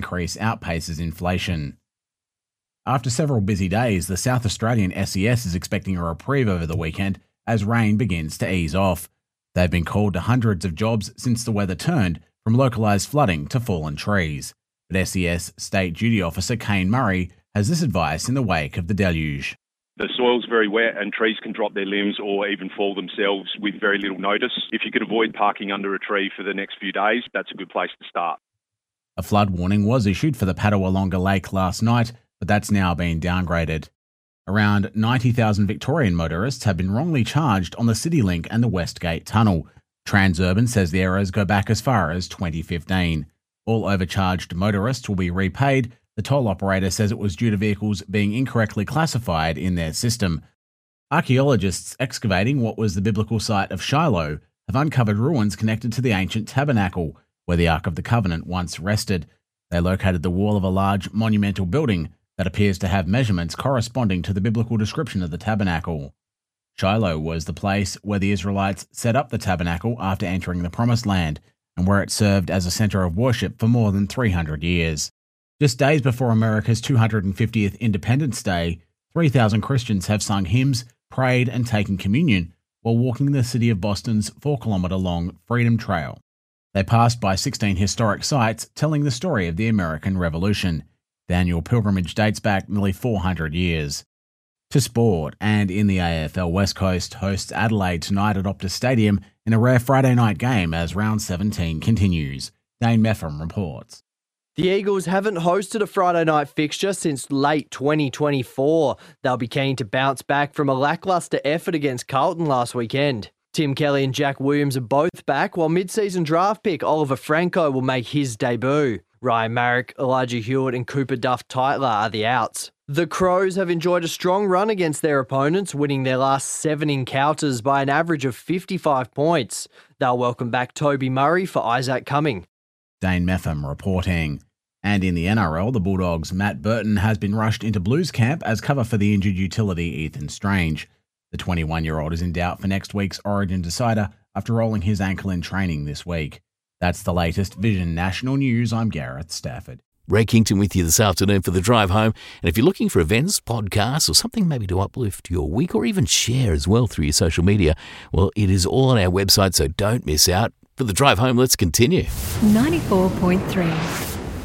increase outpaces inflation. After several busy days, the South Australian SES is expecting a reprieve over the weekend as rain begins to ease off. They've been called to hundreds of jobs since the weather turned, from localised flooding to fallen trees. But SES State Duty Officer Kane Murray has this advice in the wake of the deluge. The soil's very wet and trees can drop their limbs or even fall themselves with very little notice. If you could avoid parking under a tree for the next few days, that's a good place to start. A flood warning was issued for the Padawalonga Lake last night, but that's now been downgraded. Around 90,000 Victorian motorists have been wrongly charged on the CityLink and the Westgate Tunnel. Transurban says the errors go back as far as 2015. All overcharged motorists will be repaid. The toll operator says it was due to vehicles being incorrectly classified in their system. Archaeologists excavating what was the biblical site of Shiloh have uncovered ruins connected to the ancient tabernacle, where the Ark of the Covenant once rested. They located the wall of a large monumental building that appears to have measurements corresponding to the biblical description of the tabernacle. Shiloh was the place where the Israelites set up the tabernacle after entering the Promised Land, and where it served as a centre of worship for more than 300 years. Just days before America's 250th Independence Day, 3,000 Christians have sung hymns, prayed and taken communion while walking the city of Boston's 4-kilometre-long Freedom Trail. They passed by 16 historic sites telling the story of the American Revolution. The annual pilgrimage dates back nearly 400 years. To sport, and in the AFL, West Coast hosts Adelaide tonight at Optus Stadium in a rare Friday night game as round 17 continues. Dane Meffam reports. The Eagles haven't hosted a Friday night fixture since late 2024. They'll be keen to bounce back from a lacklustre effort against Carlton last weekend. Tim Kelly and Jack Williams are both back, while mid-season draft pick Oliver Franco will make his debut. Ryan Marrick, Elijah Hewitt and Cooper Duff-Tytler are the outs. The Crows have enjoyed a strong run against their opponents, winning their last 7 encounters by an average of 55 points. They'll welcome back Toby Murray for Isaac Cumming. Dane Meffam reporting. And in the NRL, the Bulldogs' Matt Burton has been rushed into Blues camp as cover for the injured utility Ethan Strange. The 21-year-old is in doubt for next week's Origin decider after rolling his ankle in training this week. That's the latest Vision National News. I'm Gareth Stafford. Ray Kington with you this afternoon for the drive home. And if you're looking for events, podcasts, or something maybe to uplift your week or even share as well through your social media, well, it is all on our website, so don't miss out. For the drive home, let's continue. 94.3